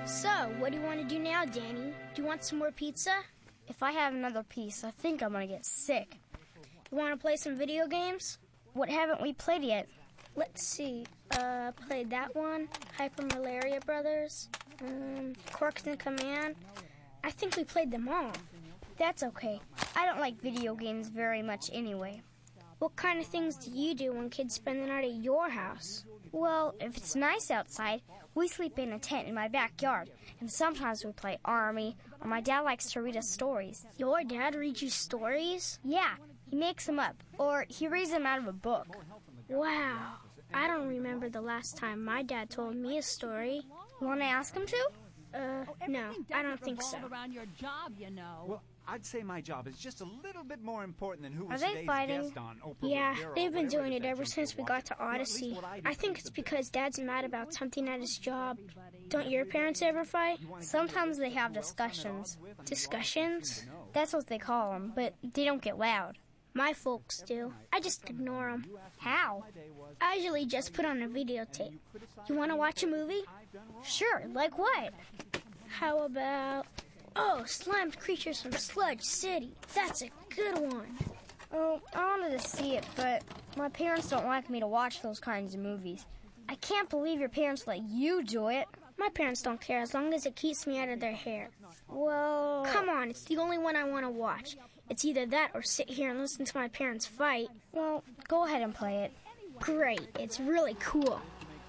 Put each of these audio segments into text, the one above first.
So, what do you want to do now, Danny? Do you want some more pizza? If I have another piece, I think I'm going to get sick. You want to play some video games? What haven't we played yet? Let's see. Played that one. Hyper Malaria Brothers. Quarks in Command. I think we played them all. That's okay. I don't like video games very much anyway. What kind of things do you do when kids spend the night at your house? Well, if it's nice outside, we sleep in a tent in my backyard, and sometimes we play Army, or my dad likes to read us stories. Your dad reads you stories? Yeah, he makes them up, or he reads them out of a book. Wow. I don't remember the last time my dad told me a story. You want to ask him to? No, I don't think so. Around your job, you know. Well, I'd say my job is just a little bit more important than who was Are they today's fighting? guest on Oprah Yeah, Rivera, they've been whatever doing it the ever veterans since we want. got to Well, at least Odyssey. what I do I think for it's the because Dad's mad about something at his job. Don't your parents ever fight? Sometimes they have discussions. Discussions? That's what they call them, but they don't get loud. My folks do. I just ignore them. How? I usually just put on a videotape. You want to watch a movie? Sure, like what? How about... Oh, Slimed Creatures from Sludge City. That's a good one. Oh, I wanted to see it, but my parents don't like me to watch those kinds of movies. I can't believe your parents let you do it. My parents don't care as long as it keeps me out of their hair. Well... Come on, it's the only one I want to watch. It's either that or sit here and listen to my parents fight. Well, go ahead and play it. Great, it's really cool.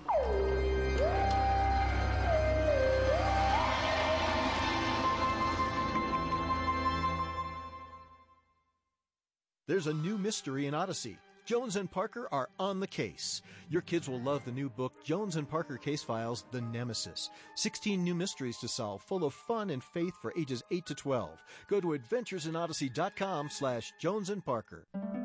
There's a new mystery in Odyssey. Jones and Parker are on the case. Your kids will love the new book, Jones and Parker Case Files, The Nemesis. 16 new mysteries to solve, full of fun and faith for ages 8 to 12. Go to adventuresinodyssey.com/Jones and Parker.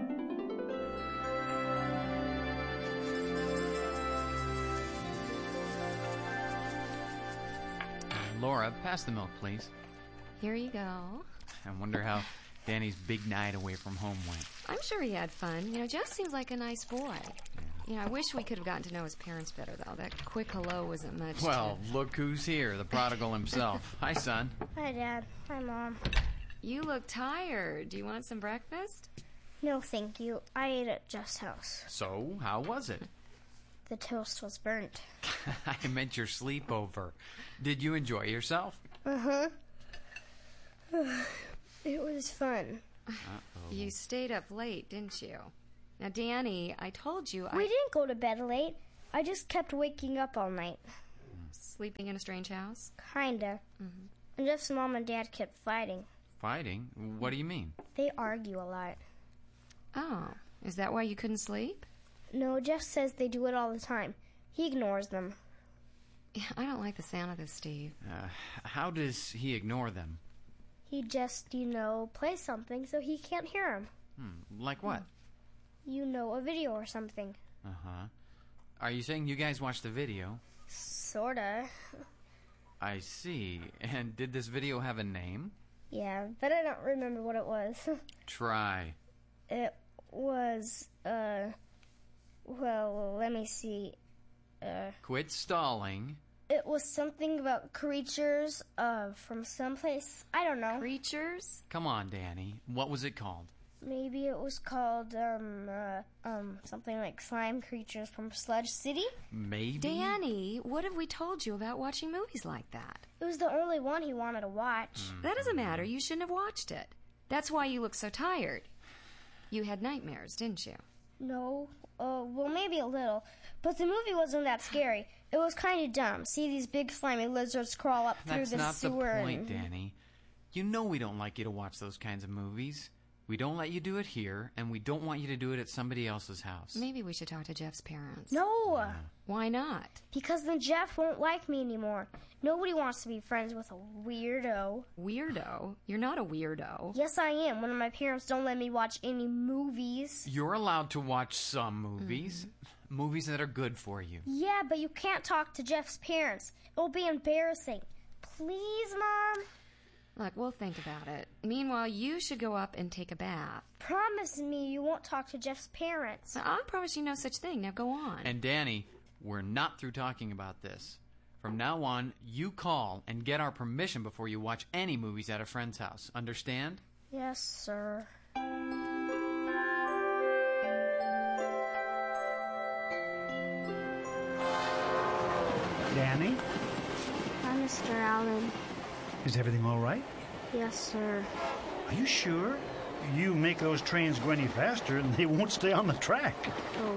Laura, pass the milk, please. Here you go. I wonder how Danny's big night away from home went. I'm sure he had fun. You know, Jeff seems like a nice boy. You know, I wish we could have gotten to know his parents better, though. That quick hello wasn't much. Well, look who's here, the prodigal himself. Hi, son. Hi, Dad. Hi, Mom. You look tired. Do you want some breakfast? No, thank you. I ate at Jeff's house. So, how was it? The toast was burnt. I meant your sleepover. Did you enjoy yourself? Uh-huh. It was fun. You stayed up late, didn't you? Now, Danny, I told you We didn't go to bed late. I just kept waking up all night. Sleeping in a strange house? Kinda. Mm-hmm. And Jeff's mom and dad kept fighting. Fighting? What do you mean? They argue a lot. Oh, is that why you couldn't sleep? No, Jeff says they do it all the time. He ignores them. Yeah, I don't like the sound of this, Steve. How does he ignore them? He just, plays something so he can't hear him. Like what? A video or something. Uh-huh. Are you saying you guys watched the video? Sorta. I see. And did this video have a name? Yeah, but I don't remember what it was. Try. It was, well, let me see. Quit stalling. It was something about creatures, from someplace. I don't know. Creatures? Come on, Danny. What was it called? Maybe it was called, something like Slime Creatures from Sludge City? Maybe? Danny, what have we told you about watching movies like that? It was the only one he wanted to watch. That doesn't matter. You shouldn't have watched it. That's why you look so tired. You had nightmares, didn't you? No. Well, maybe a little. But the movie wasn't that scary. It was kind of dumb. See these big slimy lizards crawl up through the sewer. That's not the point, Danny. You know we don't like you to watch those kinds of movies. We don't let you do it here, and we don't want you to do it at somebody else's house. Maybe we should talk to Jeff's parents. No! Yeah. Why not? Because then Jeff won't like me anymore. Nobody wants to be friends with a weirdo. Weirdo? You're not a weirdo. Yes, I am. One of my parents don't let me watch any movies. You're allowed to watch some movies. Movies that are good for you. Yeah, but you can't talk to Jeff's parents. It'll be embarrassing. Please, Mom? Look, we'll think about it. Meanwhile, you should go up and take a bath. Promise me you won't talk to Jeff's parents. I promise you no such thing. Now go on. And Danny, we're not through talking about this. From now on, you call and get our permission before you watch any movies at a friend's house. Understand? Yes, sir. Danny, Hi, Mr. Allen. is everything all right? Yes, sir. Are you sure? You make those trains go any faster and they won't stay on the track. Oh.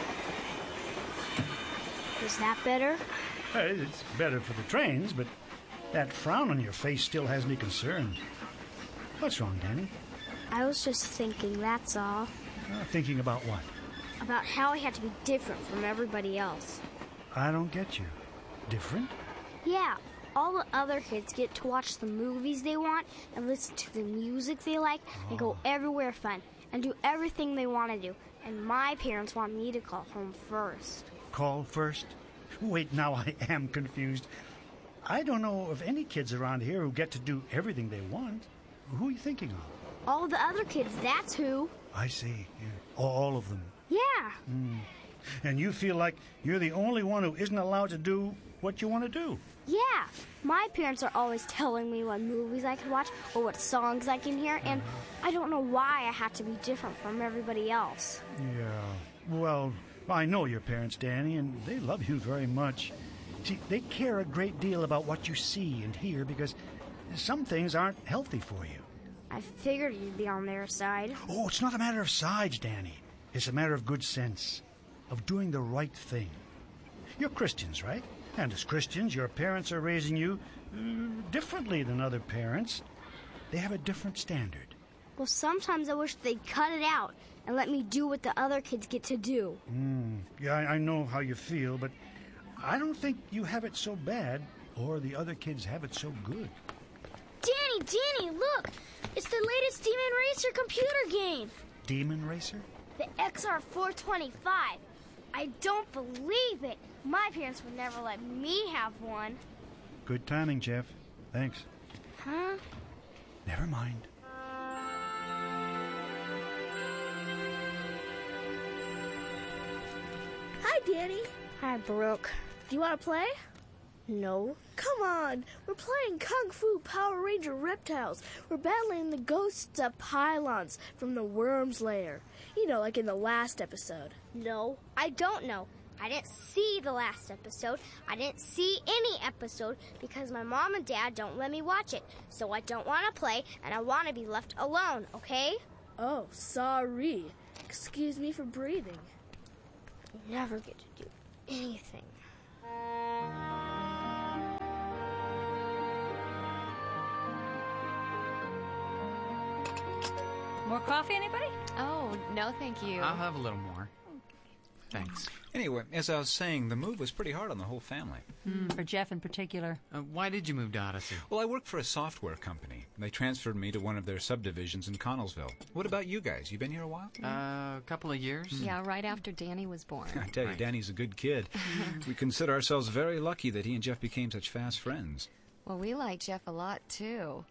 Is that better? It's better for the trains, but that frown on your face still has me concerned. What's wrong, Danny? I was just thinking, that's all. Thinking about what? About how I had to be different from everybody else. I don't get you. Different? Yeah, all the other kids get to watch the movies they want and listen to the music they like and go everywhere fun and do everything they want to do. And my parents want me to call home first. Call first? Wait, now I am confused. I don't know of any kids around here who get to do everything they want. Who are you thinking of? All the other kids, that's who. I see. Yeah. All of them. Yeah. And you feel like you're the only one who isn't allowed to do what you want to do. Yeah. My parents are always telling me what movies I can watch or what songs I can hear, and I don't know why I have to be different from everybody else. Yeah. Well, I know your parents, Danny, and they love you very much. See, they care a great deal about what you see and hear because some things aren't healthy for you. I figured you'd be on their side. Oh, it's not a matter of sides, Danny. It's a matter of good sense, of doing the right thing. You're Christians, right? And as Christians, your parents are raising you differently than other parents. They have a different standard. Well, sometimes I wish they'd cut it out and let me do what the other kids get to do. Yeah, I know how you feel, but I don't think you have it so bad, or the other kids have it so good. Danny, look! It's the latest Demon Racer computer game. Demon Racer? The XR425. I don't believe it. My parents would never let me have one. Good timing, Jeff. Thanks. Huh? Never mind. Hi, Danny. Hi, Brooke. Do you want to play? No. Come on. We're playing Kung Fu Power Ranger Reptiles. We're battling the ghosts of pylons from the Worm's Lair. You know, like in the last episode. No, I don't know. I didn't see the last episode. I didn't see any episode because my mom and dad don't let me watch it. So I don't want to play, and I want to be left alone, okay? Oh, sorry. Excuse me for breathing. You never get to do anything. More coffee, anybody? Oh, no, thank you. I'll have a little more. Thanks. Anyway, as I was saying, the move was pretty hard on the whole family. For Jeff in particular. Why did you move to Odyssey? Well, I work for a software company. They transferred me to one of their subdivisions in Connellsville. What about you guys? You been here a while? A couple of years. Yeah, right after Danny was born. I tell you, Danny's a good kid. We consider ourselves very lucky that he and Jeff became such fast friends. Well, we like Jeff a lot, too.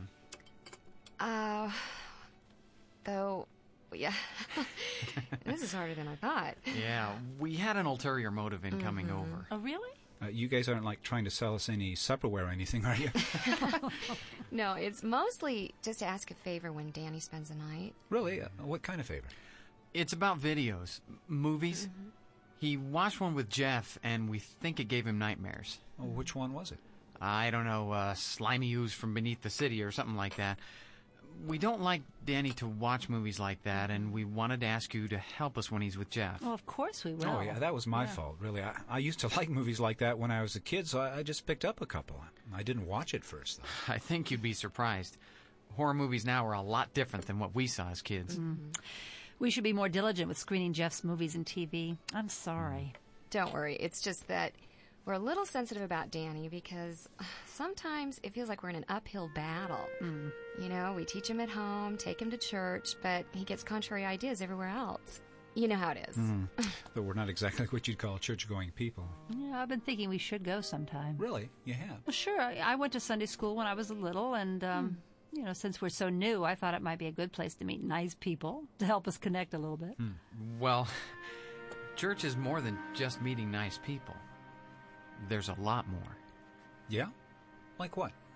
Though, yeah, this is harder than I thought. Yeah, we had an ulterior motive in coming over. Oh, really? You guys aren't like trying to sell us any Tupperware or anything, are you? No, it's mostly just to ask a favor when Danny spends the night. Really? What kind of favor? It's about videos, movies. He watched one with Jeff, and we think it gave him nightmares. Oh, which one was it? I don't know, Slimy Ooze from Beneath the City or something like that. We don't like Danny to watch movies like that, and we wanted to ask you to help us when he's with Jeff. Well, of course we will. Oh, yeah, that was my fault, really. I used to like movies like that when I was a kid, so I just picked up a couple. I didn't watch it first, though. I think you'd be surprised. Horror movies now are a lot different than what we saw as kids. We should be more diligent with screening Jeff's movies and TV. I'm sorry. Don't worry, it's just that we're a little sensitive about Danny because sometimes it feels like we're in an uphill battle. You know, we teach him at home, take him to church, but he gets contrary ideas everywhere else. You know how it is. Though we're not exactly what you'd call church-going people. Yeah, I've been thinking we should go sometime. Really? You have? Well, sure. I went to Sunday school when I was little, and, you know, since we're so new, I thought it might be a good place to meet nice people to help us connect a little bit. Well, church is more than just meeting nice people. there's a lot more. Yeah? Like what?